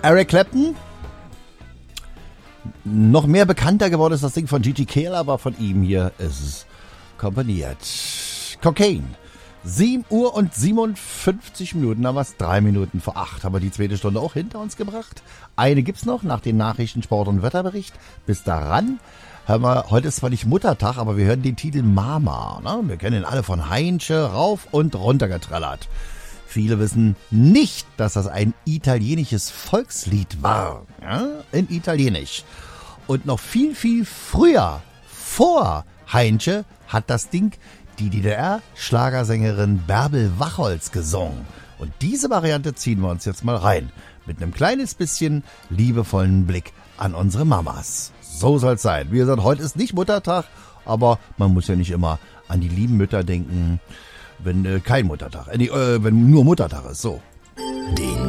Eric Clapton. Noch mehr bekannter geworden ist das Ding von Gigi Cale, aber von ihm hier ist es komponiert. Cocaine. 7 Uhr und 57 Minuten, haben wir es 3 Minuten vor 8. Haben wir die zweite Stunde auch hinter uns gebracht. Eine gibt's noch nach den Nachrichten, Sport und Wetterbericht. Bis daran hören wir, heute ist zwar nicht Muttertag, aber wir hören den Titel Mama. Ne? Wir kennen ihn alle von Heinche, rauf und runter getrellert. Viele wissen nicht, dass das ein italienisches Volkslied war. Ja? In Italienisch. Und noch viel, viel früher, vor Heinche, hat das Ding die DDR-Schlagersängerin Bärbel Wachholz gesungen. Und diese Variante ziehen wir uns jetzt mal rein. Mit einem kleines bisschen liebevollen Blick an unsere Mamas. So soll's sein. Wie gesagt, heute ist nicht Muttertag, aber man muss ja nicht immer an die lieben Mütter denken, wenn kein Muttertag, wenn nur Muttertag ist. So.